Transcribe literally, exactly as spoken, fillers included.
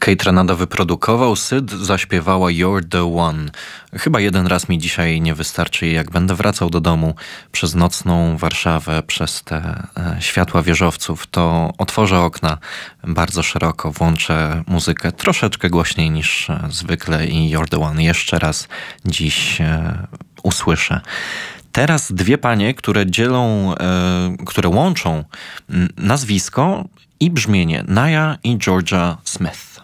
Kate Ranada wyprodukował, Syd zaśpiewała You're the One. Chyba jeden raz mi dzisiaj nie wystarczy, jak będę wracał do domu przez nocną Warszawę, przez te e, światła wieżowców, to otworzę okna bardzo szeroko, włączę muzykę troszeczkę głośniej niż e, zwykle i You're the One jeszcze raz dziś e, usłyszę. Teraz dwie panie, które dzielą, e, które łączą nazwisko i brzmienie Nia i Georgia Smith.